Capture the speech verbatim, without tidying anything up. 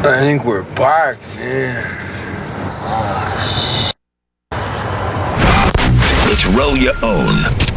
I think we're parked, man. It's Roll Your Own.